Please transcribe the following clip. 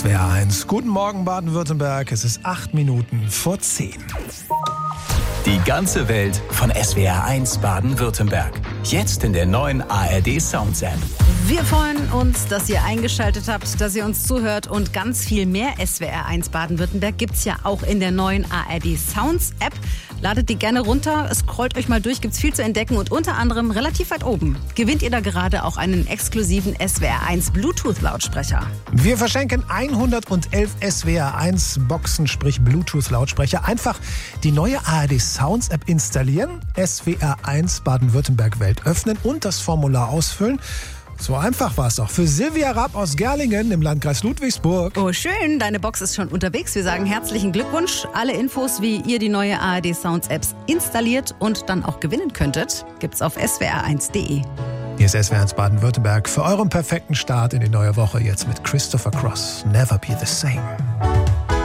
SWR1. Guten Morgen Baden-Württemberg, es ist 8 Minuten vor 10. Die ganze Welt von SWR1 Baden-Württemberg. Jetzt in der neuen ARD Sounds App. Wir freuen uns, dass ihr eingeschaltet habt, dass ihr uns zuhört und ganz viel mehr SWR1 Baden-Württemberg gibt's ja auch in der neuen ARD Sounds App. Ladet die gerne runter, scrollt euch mal durch, gibt's viel zu entdecken und unter anderem relativ weit oben gewinnt ihr da gerade auch einen exklusiven SWR1 Bluetooth-Lautsprecher. Wir verschenken 111 SWR1-Boxen, sprich Bluetooth-Lautsprecher. Einfach die neue ARD Sounds App installieren, SWR1 Baden-Württemberg Welt öffnen und das Formular ausfüllen. So einfach war es auch für Silvia Rapp aus Gerlingen im Landkreis Ludwigsburg. Oh schön, deine Box ist schon unterwegs. Wir sagen herzlichen Glückwunsch. Alle Infos, wie ihr die neue ARD Sounds Apps installiert und dann auch gewinnen könntet, gibt's auf swr1.de. Hier ist SWR1 Baden-Württemberg für euren perfekten Start in die neue Woche jetzt mit Christopher Cross. Never be the same.